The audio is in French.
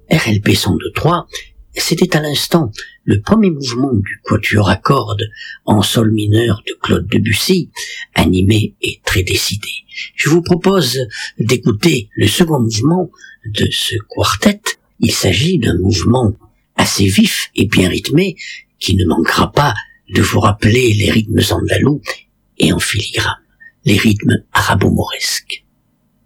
RLP 102.3, c'était à l'instant le premier mouvement du quatuor à cordes en sol mineur de Claude Debussy, animé et très décidé. Je vous propose d'écouter le second mouvement de ce quartet. Il s'agit d'un mouvement assez vif et bien rythmé qui ne manquera pas de vous rappeler les rythmes andalous et en filigrane, les rythmes arabo-mauresques.